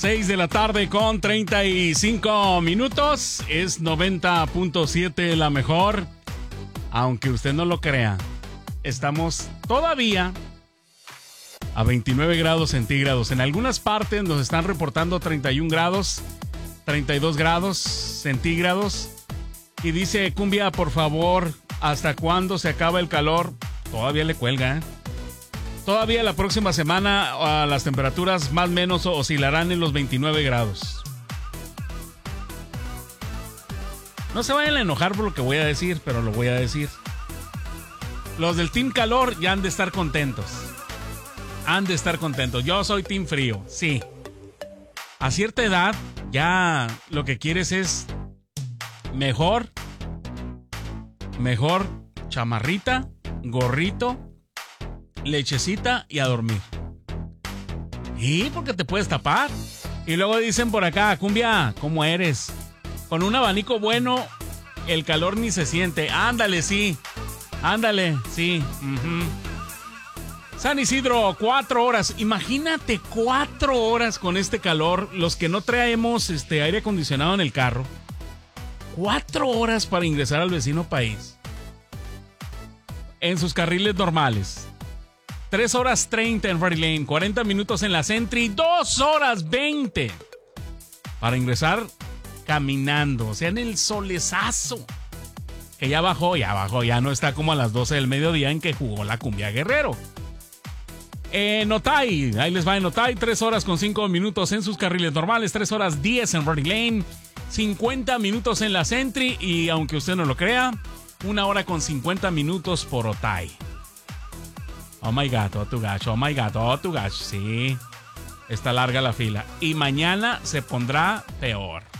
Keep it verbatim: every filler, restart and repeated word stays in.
seis de la tarde con treinta y cinco minutos. Es noventa punto siete la mejor. Aunque usted no lo crea, estamos todavía a veintinueve grados centígrados. En algunas partes nos están reportando treinta y un grados, treinta y dos grados centígrados. Y dice Cumbia, por favor, ¿hasta cuándo se acaba el calor? Todavía le cuelga, ¿eh? Todavía la próxima semana uh, las temperaturas más o menos oscilarán en los veintinueve grados. No se vayan a enojar por lo que voy a decir, pero lo voy a decir. Los del Team Calor ya han de estar contentos. Han de estar contentos. Yo soy Team Frío, sí. A cierta edad, ya lo que quieres es mejor, mejor chamarrita, gorrito, lechecita y a dormir. ¿Y porque te puedes tapar? Y luego dicen por acá, Cumbia, ¿cómo eres? Con un abanico bueno, el calor ni se siente. Ándale, sí. Ándale, sí. Uh-huh. San Isidro, cuatro horas. Imagínate cuatro horas con este calor. Los que no traemos este aire acondicionado en el carro. Cuatro horas para ingresar al vecino país. En sus carriles normales. Tres horas treinta en Ready Lane. cuarenta minutos en la Sentry. Dos horas veinte para ingresar caminando, o sea, en el solezazo. Que ya bajó, ya bajó, ya no está como a las doce del mediodía en que jugó la Cumbia Guerrero. En Otay, ahí les va en Otay, tres horas con cinco minutos en sus carriles normales, tres horas diez en Ready Lane, cincuenta minutos en la Sentry y, aunque usted no lo crea, una hora con cincuenta minutos por Otay. Oh my God, oh tu gacho, oh my God, oh tu gacho, sí. Está larga la fila. Y mañana se pondrá peor.